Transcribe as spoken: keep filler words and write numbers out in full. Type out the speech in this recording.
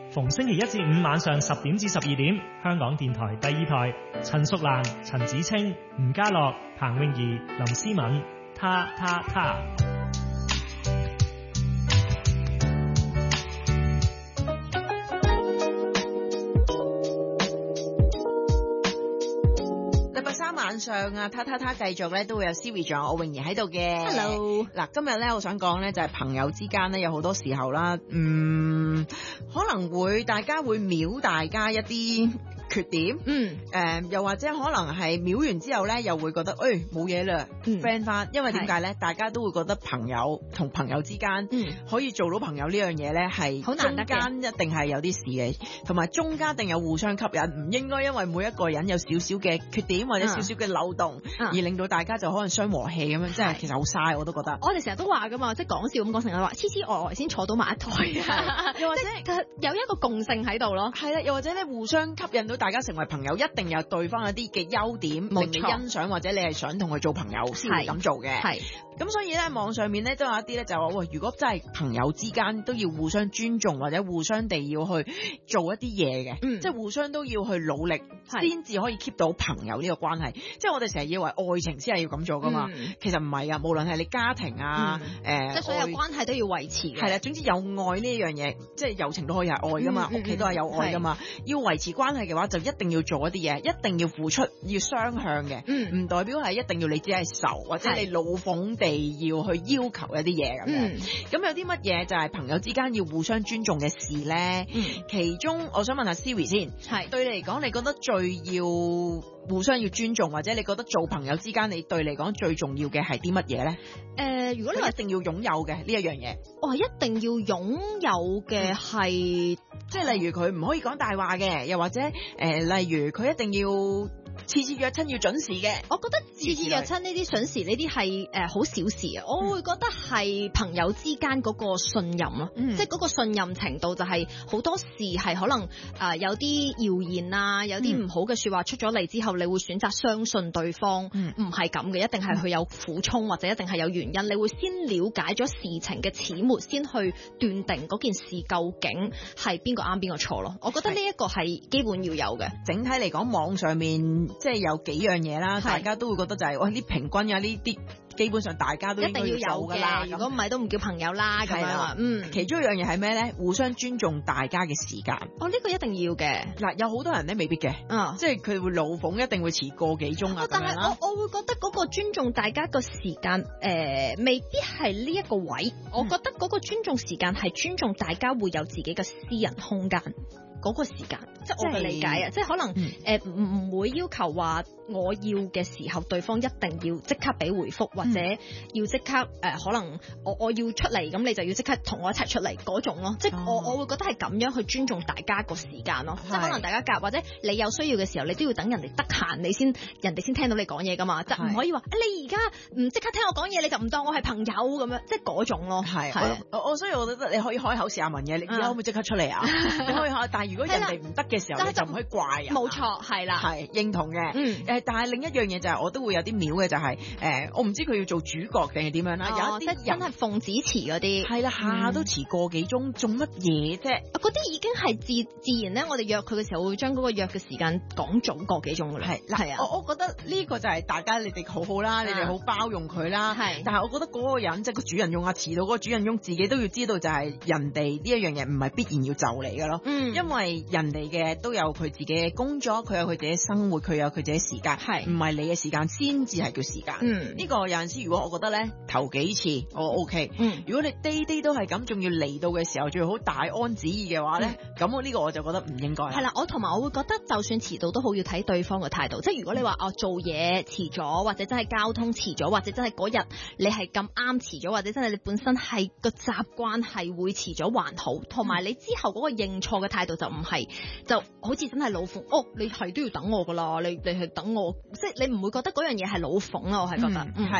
逢星期一至五晚上十點至十二點，香港電台第二台，陳淑蘭、陳子清、吳家樂、彭詠儀、林思敏，他他他。 晚上啊，他他他繼續咧都會有 Siri 仲有我泳兒喺度嘅。 Hello， 嗱，今日咧我想講咧就係朋友之間咧有好多時候啦，嗯，可能會大家會秒大家一啲缺點，嗯，誒、呃，又或者可能係秒完之後咧又會覺得誒冇嘢啦 friend 翻，因為點解咧？大家都會覺得朋友同朋友之間，嗯，可以做到朋友呢樣嘢咧係好難得嘅，中間一定係有啲事嘅，同埋中間一定有互相吸引，唔應該因為每一個人有少少嘅缺點或者少少嘅漏洞，嗯，而令到大家就可能傷和氣咁樣，即係其實好嘥，我都覺得。 我哋成日都話噶嘛，即係講笑咁講，成日話黐黐呆呆先坐到埋一台啊，又或者有一個共性喺度咯。係啦， 又或者咧互相吸引到大家成為朋友，一定有對方一啲嘅優點令你欣賞，或者你係想同佢做朋友先會咁做嘅。係咁，所以咧網上面咧都有一啲咧就話喂，如果真係朋友之間都要互相尊重，或者互相地要去做一啲嘢嘅，嗯，即係互相都要去努力，先至可以 keep 到朋友呢個關係。即係我哋成日以為愛情先係要咁做噶嘛，嗯，其實唔係啊，無論係你家庭啊，誒，嗯呃， 即係所有關係都要維持嘅。 係啦，總之有愛呢樣嘢，即係友情都可以係愛噶嘛，屋企都係有愛噶嘛。要維持關係嘅話，就一定要做一啲嘢，一定要付出，要雙向嘅，嗯，唔代表係一定要你只係受，或者你老奉地要去要求一啲嘢咁樣。咁，嗯，有啲乜嘢就係朋友之間要互相尊重嘅事咧？嗯，其中我想問下 Siri 先，係對你嚟講，你覺得最要互相要尊重，或者你覺得做朋友之間，你對你嚟講最重要嘅係啲乜嘢咧？誒、呃，如果你話一定要擁有嘅呢一樣嘢， 哦，一定要擁有嘅係，嗯， 即係例如佢唔可以講大話嘅，又或者誒、呃，例如佢一定要次次約親要準時嘅。 我覺得次次約親呢啲準時呢啲係誒好小事啊，我會覺得係朋友之間嗰個信任啊，嗯，即係嗰個信任程度就係好多事係可能誒、呃、有啲謠言啊，有啲唔好嘅說話出咗嚟之後，你會選擇相信對方，唔係咁嘅，一定係佢有苦衷或者一定係有原因，你會先了解咗事情嘅始末，先去斷定嗰件事究竟係邊個啱邊個錯咯。我覺得呢一個係基本要有嘅。 整體嚟講，網上面即係有幾樣嘢啦，大家都會覺得就係喂，啲平均啊，呢啲基本上大家都應該要有噶啦， 如果唔係都唔叫朋友啦咁樣。嗯， 其中一樣嘢係咩咧？互相尊重大家嘅時間。 哦，呢個一定要嘅。嗱， 有好多人咧未必嘅，嗯，即係佢會老奉一定會遲個幾鐘啊。 但係我我會覺得嗰個尊重大家個時間，誒、呃，未必係呢一個位。嗯，我覺得嗰個尊重時間係尊重大家會有自己嘅私人空間。嗰、那個時間，即係我嘅理解啊，即係可能誒唔唔會要求話我要嘅時候，對方一定要即刻俾回覆，或者要即刻誒、呃、可能我我要出嚟，咁你就要即刻同我一齊出嚟嗰種咯。即係我我會覺得係咁樣去尊重大家個時間咯。即係可能大家夾，或者你有需要嘅時候，你都要等人哋得閒，你先人哋先聽到你講嘢噶嘛。就唔可以話你而家唔即刻聽我講嘢，你就唔當我係朋友咁樣，即係嗰種咯。係我我所以我覺得你可以開口試下問嘢，你而家可唔可以即刻出嚟啊？你可以開，但係如果人哋唔得嘅時候，你就唔可以怪啊。 冇錯，係啦， 係認同嘅。嗯，誒，但係另一樣嘢就係、是、我都會有啲秒嘅，就係、是、誒、呃，我唔知佢要做主角定係點樣啦。哦、有一啲真係奉旨遲嗰啲， 係啦，下下都遲個幾鐘，做乜嘢啫？ 嗰啲已經係自自然咧。我哋約佢嘅時候會將嗰個約嘅時間講早個幾鐘噶啦。係係啊， 我我覺得呢個就係大家你哋好好啦，你哋好包容佢啦。係，但係我覺得嗰個人即係個主人翁啊，遲到嗰個主人翁自己都要知道，就係人哋呢一樣嘢唔係必然要就你噶咯。嗯，因為人哋嘅都有佢自己嘅工作，佢有佢自己生活，佢有佢自己時間，係唔係你嘅時間先至係叫時間。嗯，呢、這個有陣時如果我覺得咧頭幾次我 OK，嗯，如果你 day day 都係咁，仲要嚟到嘅時候仲要好大安旨意嘅話咧，咁、嗯、我呢個我就覺得唔應該。 係啦，我同埋我會覺得就算遲到都好要睇對方嘅態度，即係如果你話哦做嘢遲咗，或者真係交通遲咗，或者真係嗰日你係咁啱遲咗，或者真係你本身係個習慣係會遲咗還好，同埋你之後嗰個認錯嘅態度就唔係就好似真係老奉哦，你係都要等我噶啦，你你係等我，即係你唔會覺得嗰樣嘢係老奉啊，我係覺得，嗯，係、